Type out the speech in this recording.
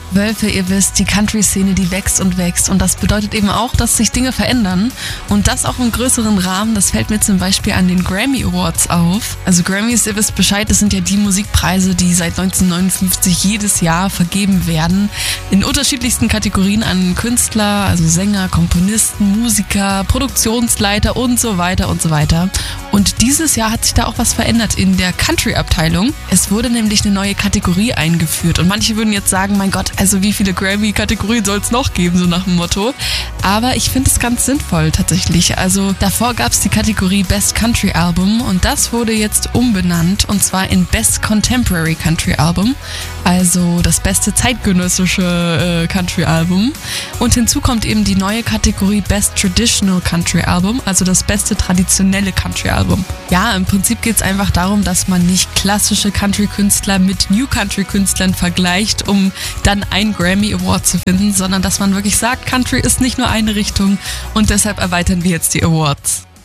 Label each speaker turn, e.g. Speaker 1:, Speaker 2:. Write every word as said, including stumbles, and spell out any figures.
Speaker 1: Wölfe, ihr wisst, die Country-Szene, die wächst und wächst und das bedeutet eben auch, dass sich Dinge verändern und das auch im größeren Rahmen. Das fällt mir zum Beispiel an den Grammy Awards auf. Also Grammys, ihr wisst Bescheid, das sind ja die Musikpreise, die seit neunzehnhundertneunundfünfzig jedes Jahr vergeben werden in unterschiedlichsten Kategorien an Künstler, also Sänger, Komponisten, Musiker, Produktionsleiter und so weiter und so weiter. Und dieses Jahr hat sich da auch was verändert in der Country-Abteilung. Es wurde nämlich eine neue Kategorie eingeführt und manche würden jetzt sagen, mein Gott, also wie viele Grammy-Kategorien soll es noch geben, so nach dem Motto. Aber ich finde es ganz sinnvoll tatsächlich. Also davor gab es die Kategorie Best Country Album und das wurde jetzt umbenannt und zwar in Best Contemporary Country Album, also das beste zeitgenössische äh, Country Album. Und hinzu kommt eben die neue Kategorie Best Traditional Country Album, also das beste traditionelle Country Album. Ja, im Prinzip geht es einfach darum, dass man nicht klassische Country-Künstler mit New Country-Künstlern vergleicht, um dann einen Grammy Award zu finden, sondern dass man wirklich sagt, Country ist nicht nur eine Richtung und deshalb erweitern wir jetzt die Awards.